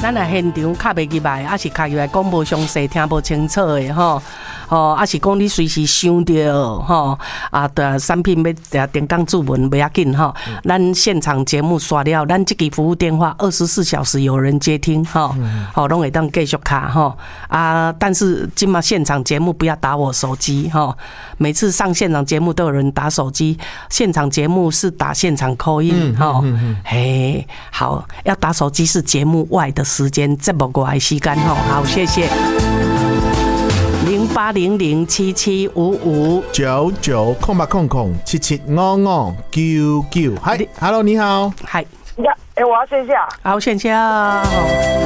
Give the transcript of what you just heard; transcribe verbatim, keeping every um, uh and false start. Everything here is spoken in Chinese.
咱来现场卡袂入来，还是卡入来讲无详细，听无清楚的吼，吼，还是讲你随时想到吼啊的产品要点讲注文不要紧吼，咱现场节目刷了，咱这个服务电话二十四小时有人接听吼，吼拢会当继续卡吼啊，但是今嘛现场节目不要打我手机吼，每次上现场节目都有人打手机，现场节目是打现场call in吼，嘿，好，要打手机是节目外的时间，节目外的时间吼，好，谢谢。零八零零七七五五九九空八空空七七五五九九，嗨 ，Hello， 你好， 嗨， 哎，我要线下， 好，线下。